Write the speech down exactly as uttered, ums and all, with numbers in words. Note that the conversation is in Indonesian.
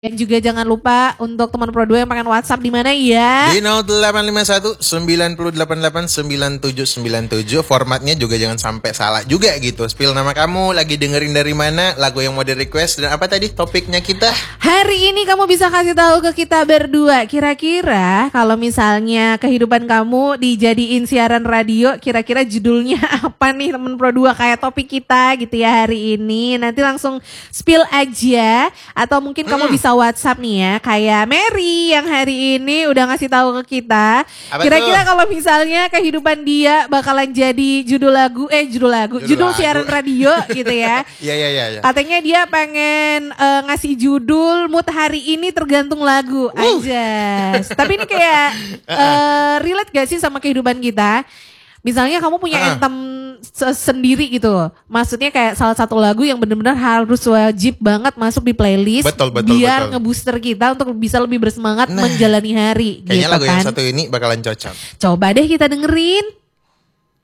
Dan juga jangan lupa untuk teman Pro dua yang pengen WhatsApp di mana ya? Di nol delapan lima satu sembilan delapan delapan sembilan tujuh sembilan tujuh. Formatnya juga jangan sampai salah juga gitu. Spill nama kamu, lagi dengerin dari mana, lagu yang mau di request, dan apa tadi topiknya kita? Hari ini kamu bisa kasih tahu ke kita berdua. Kira-kira kalau misalnya kehidupan kamu dijadiin siaran radio, kira-kira judulnya apa nih teman Pro dua, kayak topik kita gitu ya hari ini. Nanti langsung spill aja, atau mungkin hmm. kamu bisa WhatsApp nih ya, kayak Mary yang hari ini udah ngasih tahu ke kita. Apa kira-kira kalau misalnya kehidupan dia bakalan jadi judul lagu, eh judul lagu, judul, judul lagu. siaran radio gitu ya. Iya iya iya. Katanya dia pengen uh, ngasih judul mood hari ini tergantung lagu uh. aja. Tapi ini kayak uh, relate gak sih sama kehidupan kita? Misalnya kamu punya uh-uh. anthem sendiri gitu, maksudnya kayak salah satu lagu yang benar-benar harus wajib banget masuk di playlist, betul, betul, biar betul. ngebooster kita untuk bisa lebih bersemangat nah, menjalani hari. Kayaknya gitu lagu kan? Yang satu ini bakalan cocok. Coba deh kita dengerin.